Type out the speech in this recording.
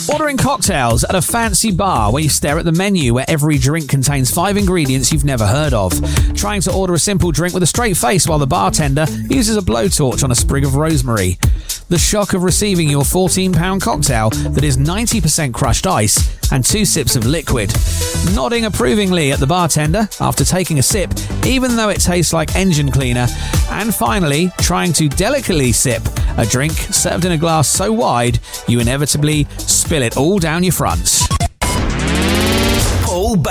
Ordering cocktails at a fancy bar where you stare at the menu where every drink contains 5 ingredients you've never heard of. Trying to order a simple drink with a straight face while the bartender uses a blowtorch on a sprig of rosemary. The shock of receiving your £14 cocktail that is 90% crushed ice and 2 sips of liquid. Nodding approvingly at the bartender after taking a sip, even though it tastes like engine cleaner. And finally, trying to delicately sip a drink served in a glass so wide you inevitably spill it all down your front.